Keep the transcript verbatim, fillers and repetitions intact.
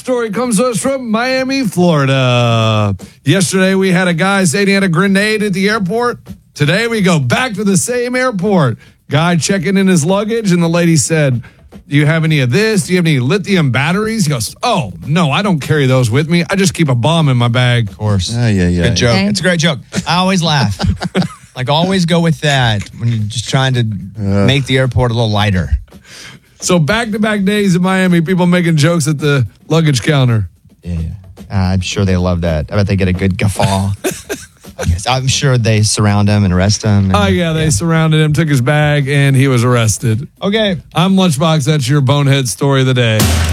story comes to us from Miami, Florida. Yesterday, we had a guy saying he had a grenade at the airport. Today, we go back to the same airport. Guy checking in his luggage, and the lady said, do you have any of this? Do you have any lithium batteries? He goes, oh, no, I don't carry those with me. I just keep a bomb in my bag. Of course. Oh, yeah, yeah. Good joke. Okay. It's a great joke. I always laugh. Like, always go with that when you're just trying to uh. make the airport a little lighter. So back-to-back days in Miami, people making jokes at the luggage counter. Yeah, uh, I'm sure they love that. I bet they get a good guffaw. I guess. I'm sure they surround him and arrest him. And, oh, yeah, they yeah. surrounded him, took his bag, and he was arrested. Okay. I'm Lunchbox. That's your bonehead story of the day.